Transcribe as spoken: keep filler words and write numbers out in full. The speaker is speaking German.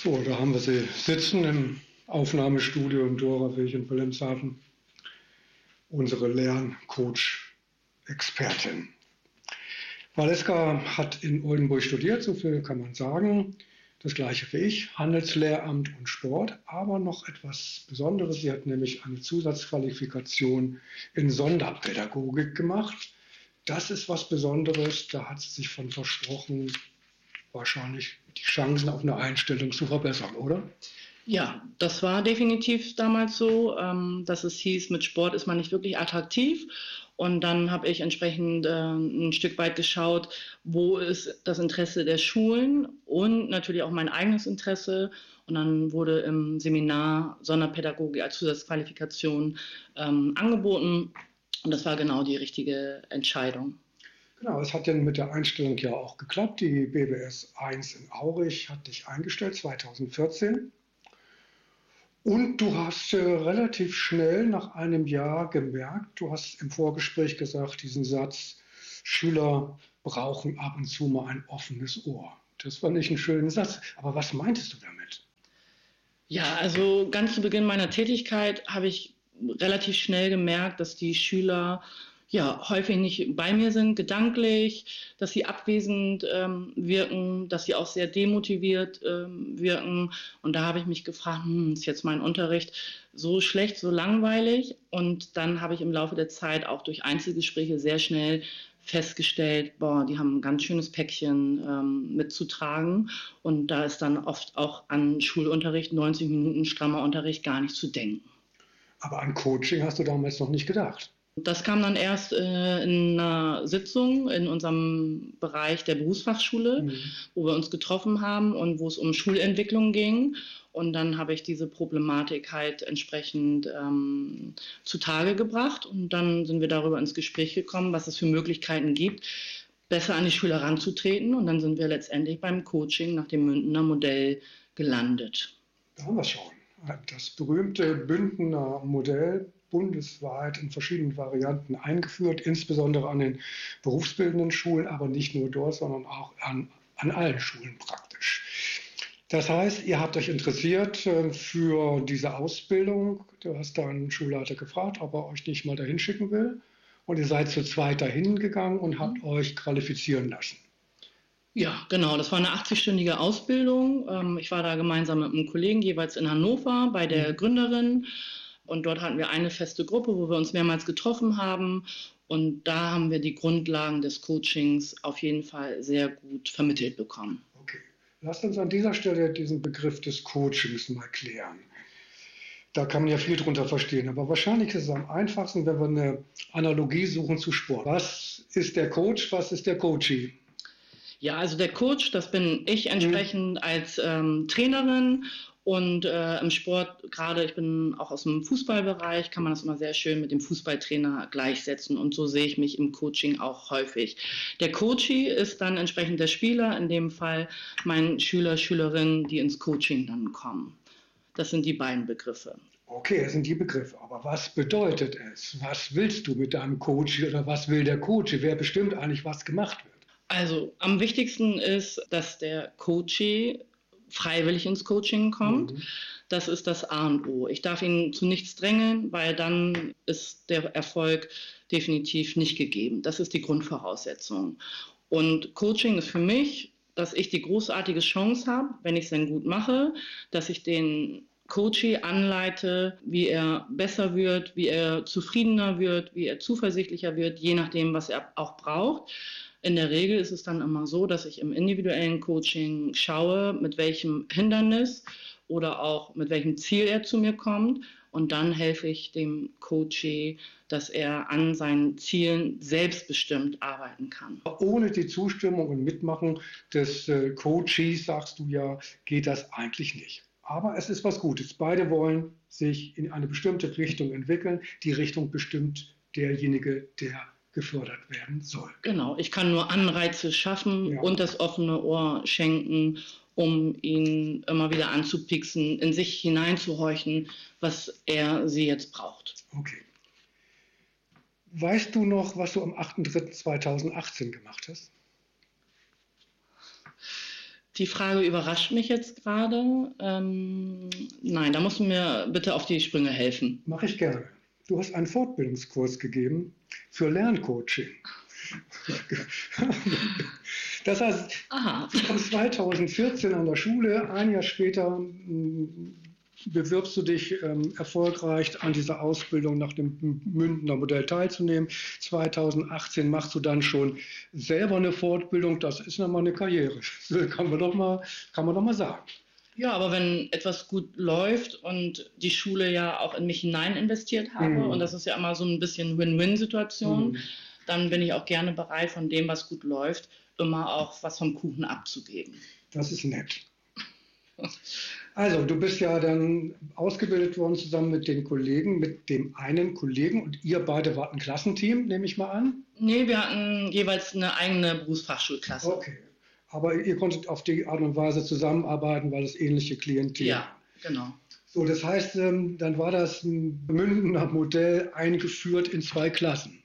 So, da haben wir sie sitzen im Aufnahmestudio im Dorerweg in Wilhelmshaven. Unsere Lerncoach-Expertin. Valeska hat in Oldenburg studiert, so viel kann man sagen. Das gleiche wie ich, Handelslehramt und Sport, aber noch etwas Besonderes. Sie hat nämlich eine Zusatzqualifikation in Sonderpädagogik gemacht. Das ist was Besonderes, da hat sie sich von versprochen, wahrscheinlich die Chancen auf eine Einstellung zu verbessern, oder? Ja, das war definitiv damals so, ähm, dass es hieß, mit Sport ist man nicht wirklich attraktiv. Und dann habe ich entsprechend äh, ein Stück weit geschaut, wo ist das Interesse der Schulen und natürlich auch mein eigenes Interesse. Und dann wurde im Seminar Sonderpädagogik als Zusatzqualifikation ähm, angeboten. Und das war genau die richtige Entscheidung. Genau, es hat dann mit der Einstellung ja auch geklappt. Die B B S eins in Aurich hat dich eingestellt, zweitausendvierzehn. Und du hast äh, relativ schnell nach einem Jahr gemerkt, du hast im Vorgespräch gesagt, diesen Satz, Schüler brauchen ab und zu mal ein offenes Ohr. Das war nicht ein schöner Satz. Aber was meintest du damit? Ja, also ganz zu Beginn meiner Tätigkeit habe ich relativ schnell gemerkt, dass die Schüler ja häufig nicht bei mir sind, gedanklich, dass sie abwesend ähm, wirken, dass sie auch sehr demotiviert ähm, wirken. Und da habe ich mich gefragt, hm, ist jetzt mein Unterricht so schlecht, so langweilig? Und dann habe ich im Laufe der Zeit auch durch Einzelgespräche sehr schnell festgestellt, boah, die haben ein ganz schönes Päckchen ähm, mitzutragen. Und da ist dann oft auch an Schulunterricht, neunzig Minuten strammer Unterricht gar nicht zu denken. Aber an Coaching hast du damals noch nicht gedacht. Das kam dann erst äh, in einer Sitzung in unserem Bereich der Berufsfachschule, mhm. wo wir uns getroffen haben und wo es um Schulentwicklung ging. Und dann habe ich diese Problematik halt entsprechend ähm, zutage gebracht. Und dann sind wir darüber ins Gespräch gekommen, was es für Möglichkeiten gibt, besser an die Schüler ranzutreten. Und dann sind wir letztendlich beim Coaching nach dem Mündener Modell gelandet. Da haben wir schon. Das berühmte Bündner Modell, bundesweit in verschiedenen Varianten eingeführt, insbesondere an den berufsbildenden Schulen, aber nicht nur dort, sondern auch an, an allen Schulen praktisch. Das heißt, ihr habt euch interessiert für diese Ausbildung. Du hast deinen Schulleiter gefragt, ob er euch nicht mal dahin schicken will. Und ihr seid zu zweit dahin gegangen und habt euch qualifizieren lassen. Ja, genau. Das war eine achtzig-stündige Ausbildung. Ich war da gemeinsam mit einem Kollegen jeweils in Hannover bei der Gründerin. Und dort hatten wir eine feste Gruppe, wo wir uns mehrmals getroffen haben. Und da haben wir die Grundlagen des Coachings auf jeden Fall sehr gut vermittelt bekommen. Okay. Lasst uns an dieser Stelle diesen Begriff des Coachings mal klären. Da kann man ja viel drunter verstehen. Aber wahrscheinlich ist es am einfachsten, wenn wir eine Analogie suchen zu Sport. Was ist der Coach, was ist der Coachee? Ja, also der Coach, das bin ich entsprechend mhm. als ähm, Trainerin. Und äh, im Sport, gerade ich bin auch aus dem Fußballbereich, kann man das immer sehr schön mit dem Fußballtrainer gleichsetzen. Und so sehe ich mich im Coaching auch häufig. Der Coachee ist dann entsprechend der Spieler, in dem Fall mein Schüler, Schülerinnen, die ins Coaching dann kommen. Das sind die beiden Begriffe. Okay, das sind die Begriffe. Aber was bedeutet es? Was willst du mit deinem Coachee oder was will der Coachee? Wer bestimmt eigentlich, was gemacht wird? Also am wichtigsten ist, dass der Coachee freiwillig ins Coaching kommt. Mhm. Das ist das A und O. Ich darf ihn zu nichts drängeln, weil dann ist der Erfolg definitiv nicht gegeben. Das ist die Grundvoraussetzung. Und Coaching ist für mich, dass ich die großartige Chance habe, wenn ich es denn gut mache, dass ich den Coachee anleite, wie er besser wird, wie er zufriedener wird, wie er zuversichtlicher wird, je nachdem, was er auch braucht. In der Regel ist es dann immer so, dass ich im individuellen Coaching schaue, mit welchem Hindernis oder auch mit welchem Ziel er zu mir kommt. Und dann helfe ich dem Coachee, dass er an seinen Zielen selbstbestimmt arbeiten kann. Ohne die Zustimmung und Mitmachen des äh, Coachees, sagst du ja, geht das eigentlich nicht. Aber es ist was Gutes. Beide wollen sich in eine bestimmte Richtung entwickeln. Die Richtung bestimmt derjenige, der gefördert werden soll. Genau, ich kann nur Anreize schaffen ja. und das offene Ohr schenken, um ihn immer wieder anzupixen, in sich hineinzuhorchen, was er sie jetzt braucht. Okay. Weißt du noch, was du am achter dritter zweitausendachtzehn gemacht hast? Die Frage überrascht mich jetzt gerade. Ähm, nein, da musst du mir bitte auf die Sprünge helfen. Mache ich gerne. Du hast einen Fortbildungskurs gegeben für Lerncoaching. Das heißt, Aha. du kommst zweitausendvierzehn an der Schule, ein Jahr später m, bewirbst du dich ähm, erfolgreich an dieser Ausbildung nach dem Mündener Modell teilzunehmen. zweitausendachtzehn machst du dann schon selber eine Fortbildung. Das ist nochmal eine Karriere. Das kann man doch mal, kann man doch mal sagen. Ja, aber wenn etwas gut läuft und die Schule ja auch in mich hinein investiert habe, mm. und das ist ja immer so ein bisschen Win-Win-Situation, mm. dann bin ich auch gerne bereit, von dem, was gut läuft, immer auch was vom Kuchen abzugeben. Das ist nett. Also, du bist ja dann ausgebildet worden zusammen mit den Kollegen, mit dem einen Kollegen, und ihr beide wart ein Klassenteam, nehme ich mal an? Nee, wir hatten jeweils eine eigene Berufsfachschulklasse. Okay, aber ihr konntet auf die Art und Weise zusammenarbeiten, weil es ähnliche Klientel. Ja, genau. So, das heißt, dann war das Mündener Modell eingeführt in zwei Klassen.